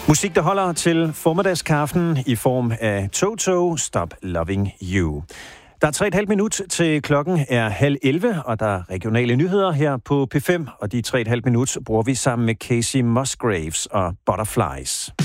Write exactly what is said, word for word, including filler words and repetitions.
Musik, der holder til formiddagskaffen i form af Toto, Stop Loving You. Der er tre og et halvt minut til klokken er halv elleve, og der er regionale nyheder her på P fem, og de tre og et halvt minut bruger vi sammen med Casey Musgraves og Butterflies.